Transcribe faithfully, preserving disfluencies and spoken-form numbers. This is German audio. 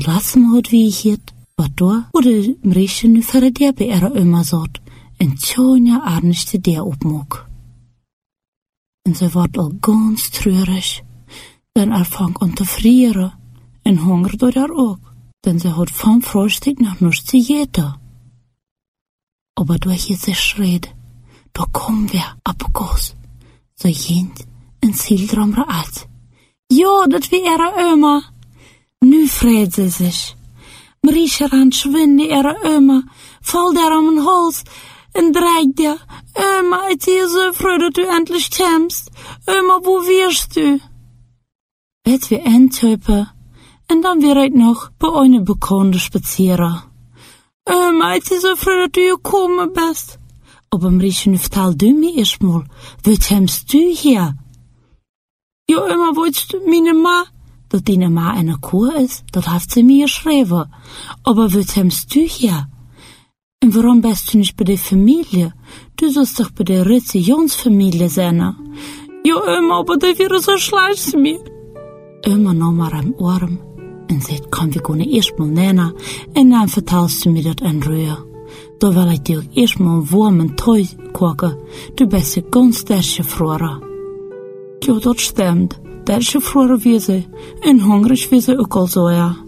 das moet wie het, wat door, hoe de mrisje nu verder die bij er oma zat, en tjonja arneste die opmoek. En ze wordt al ganz treurig, dan er vangt aan te vrieren, en honger door haar ook, dan ze had van vroegstijd nog niets te eten. Aber durch je ze schreed, da kom weer apokos, zo jent en zildramre uit. Ja, dat wie er oma. Nu vreet ze zich. Marisha ran schwinde er oma, valt daar om een hals en dreigt er. Oma, het is zo vroeg dat u endlich komst. Oma, wo wirst u? Het weer eintypen en dan weer het nog bij een bekende spazieren. Oma, het is zo vroeg dat u gekomen bent. Aber Marisha, nu vertel du me eerst mal, wat komst du hier? Ja, Oma, wolltest du meine Ma? Dat die Ma eine Kuh ist, dat heeft ze mir geschreven. Aber wat komst du hier? En waarom bist du nicht bei der Familie? Du sollst doch bei der Ritze Jonsfamilie sein. Ja, Oma, aber dat wäre so schlecht zu mir. Oma nam haar am Arm en zei, kom, we kunnen eerst mal nemen en dan vertelst du mir dat in Ruhe. Da wil ik dir eerst mal een warm en toy koken. Du bist ja ganz desche vroeger. Ja, dat stimmt. Desche vroeger wie ze en hongrig wie ze ook al zo, ja.